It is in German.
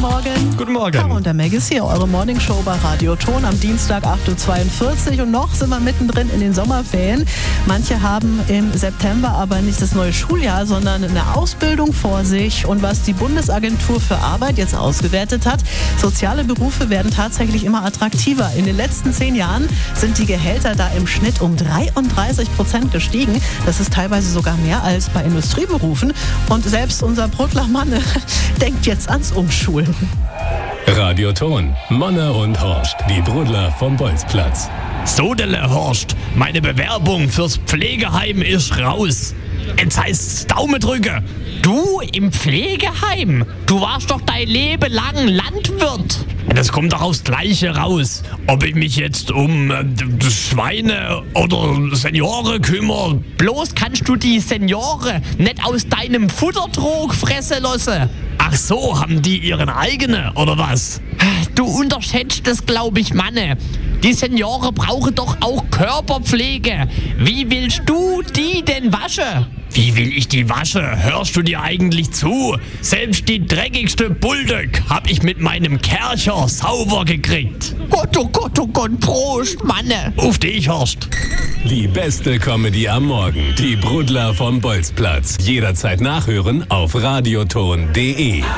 Morgen. Guten Morgen. Caro und der Meg ist hier, eure Morningshow bei Radio Ton am Dienstag 8.42 Uhr. Und noch sind wir mittendrin in den Sommerferien. Manche haben im September aber nicht das neue Schuljahr, sondern eine Ausbildung vor sich. Und was die Bundesagentur für Arbeit jetzt ausgewertet hat, soziale Berufe werden tatsächlich immer attraktiver. In den letzten 10 Jahren sind die Gehälter da im Schnitt um 33% gestiegen. Das ist teilweise sogar mehr als bei Industrieberufen. Und selbst unser Brudler Manne denkt jetzt ans Umschulen. Radio Ton, Manne und Horst, die Brudler vom Bolzplatz. Sodele Horst, meine Bewerbung fürs Pflegeheim ist raus. Jetzt heißt's Daumen drücke. Du im Pflegeheim? Du warst doch dein Leben lang Landwirt. Das kommt doch aufs Gleiche raus. Ob ich mich jetzt um Schweine oder Senioren kümmere. Bloß kannst du die Senioren nicht aus deinem Futtertrog fressen lassen. Ach so, haben die ihren eigenen, oder was? Du unterschätzt das, glaube ich, Manne. Die Senioren brauchen doch auch Körperpflege. Wie willst du die denn waschen? Wie will ich die waschen? Hörst du dir eigentlich zu? Selbst die dreckigste Bulldog hab ich mit meinem Kercher sauber gekriegt. Gott, oh Gott, oh Gott, Prost, Manne. Auf dich, Horst. Die beste Comedy am Morgen. Die Brudler vom Bolzplatz. Jederzeit nachhören auf radioton.de.